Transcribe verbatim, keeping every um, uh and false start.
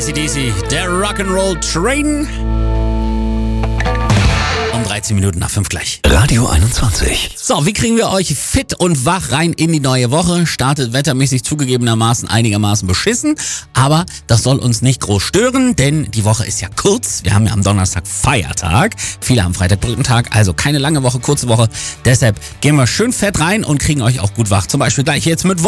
A C D C, der Rock'n'Roll Train. Um dreizehn Minuten nach fünf gleich. Radio einundzwanzig. So, wie kriegen wir euch fit und wach rein in die neue Woche? Startet wettermäßig zugegebenermaßen einigermaßen beschissen, aber das soll uns nicht groß stören, denn die Woche ist ja kurz. Wir haben ja am Donnerstag Feiertag. Viele haben Freitag Brückentag, also keine lange Woche, kurze Woche. Deshalb gehen wir schön fett rein und kriegen euch auch gut wach. Zum Beispiel gleich jetzt mit